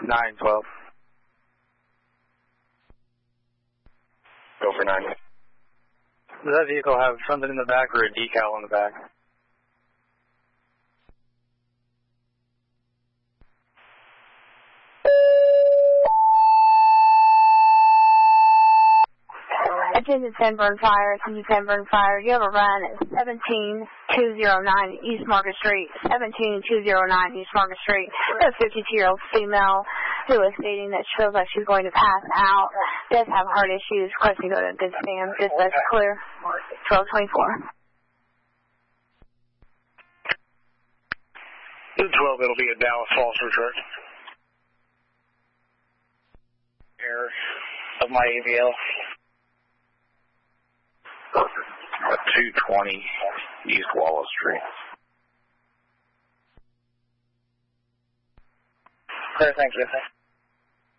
912. Go for 9. Does that vehicle have something in the back or a decal on the back? Attention 10 Burn Fire, attention 10 Burn Fire. You have a run at 17209 East Market Street. 17209 East Market Street. A 52-year-old female who is stating that she feels like she's going to pass out. Does have heart issues. Requesting to go to good stand. Dispatch clear. 1224. 12, it'll be a Dallas Falls return. Error of my AVL. 220 East Wallace Street. Clear, thank you.